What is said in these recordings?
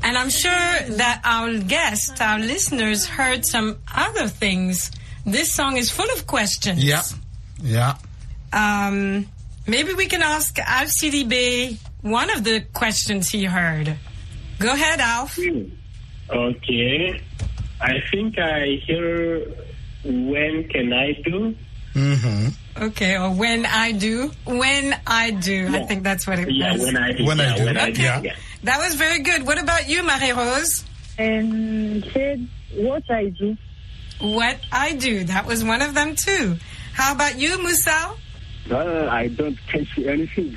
And I'm sure that our guests, our listeners, heard some other things. This song is full of questions. Yeah. Maybe we can ask Alf Sidibé one of the questions he heard. Go ahead, Alf. Okay. I think I hear when can I do? Mm-hmm. Okay, or when I do. When I do. Yeah. I think that's what it was. Yeah, when I do. Okay. That was very good. What about you, Marie-Rose? Said what I do. What I do. That was one of them too. How about you, Musal? I don't catch anything.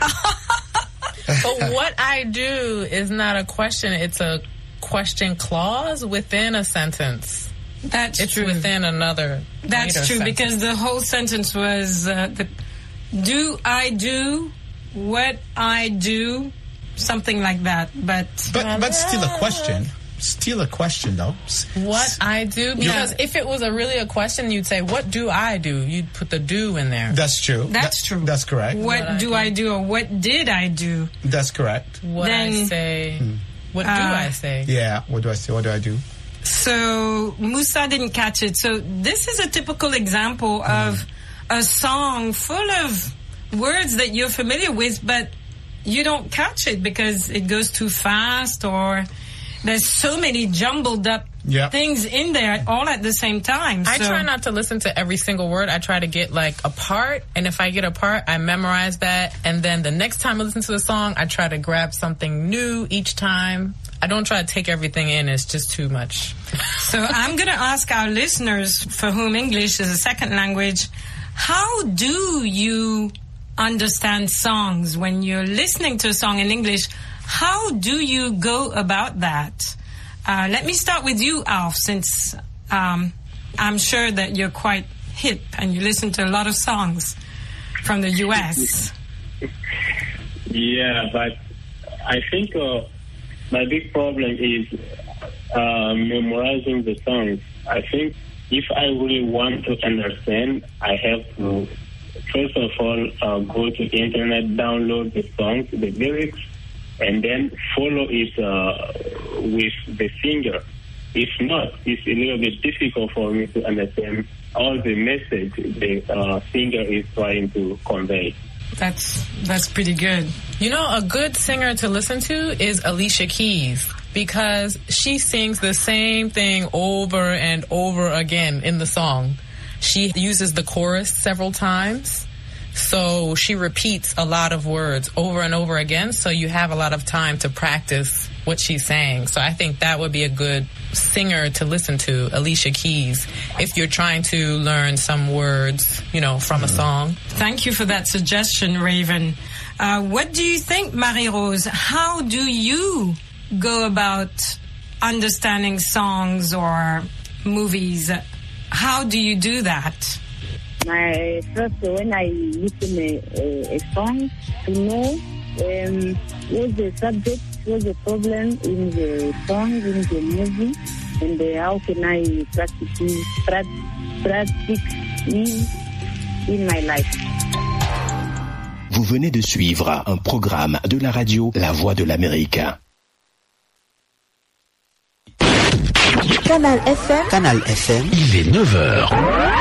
But what I do is not a question. It's a question clause within a sentence. It's true. It's within another. That's true, sentence. because the whole sentence was do I do what I do, something like that. But still a question. Still a question, though. What I do? Because if it was really a question, you'd say, what do I do? You'd put the do in there. That's true. That's true. That's correct. What do I do, or what did I do? That's correct. What I say. What do I say? Yeah, what do I say? What do I do? So Musa didn't catch it. So this is a typical example of a song full of words that you're familiar with, but you don't catch it because it goes too fast, or there's so many jumbled up things in there all at the same time. I try not to listen to every single word. I try to get like a part, and if I get a part, I memorize that, and then the next time I listen to the song, I try to grab something new each time. I don't try to take everything in. It's just too much. So I'm going to ask our listeners, for whom English is a second language, how do you understand songs when you're listening to a song in English? How do you go about that? Let me start with you, Alf, since I'm sure that you're quite hip and you listen to a lot of songs from the U.S. Yeah, but I think my big problem is memorizing the songs. I think if I really want to understand, I have to, first of all, go to the internet, download the songs, the lyrics, and then follow it with the singer. If not, it's a little bit difficult for me to understand all the message the singer is trying to convey. That's pretty good. You know, a good singer to listen to is Alicia Keys, because she sings the same thing over and over again in the song. She uses the chorus several times, so she repeats a lot of words over and over again, so you have a lot of time to practice what she's saying. So I think that would be a good singer to listen to, Alicia Keys, if you're trying to learn some words, from a song. Thank you for that suggestion, Raven. What do you think, Marie-Rose? How do you go about understanding songs or movies? How do you do that? First, when I listen a song, to know what's the subject, what's the problem in the song, in the movie, and how can I practice in my life. Vous venez de suivre un programme de la radio La Voix de l'Amérique. Canal FM. Il est 9h.